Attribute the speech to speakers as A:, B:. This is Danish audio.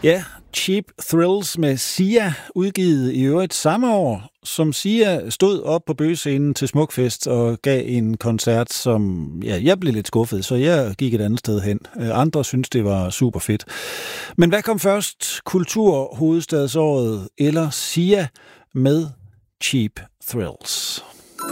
A: Ja, Cheap Thrills med Sia, udgivet i øvrigt samme år, som Sia stod op på Bøgescenen til Smukfest og gav en koncert, som jeg blev lidt skuffet, så jeg gik et andet sted hen. Andre synes, det var super fedt. Men hvad kom først? Kulturhovedstadsåret eller Sia med Cheap Thrills?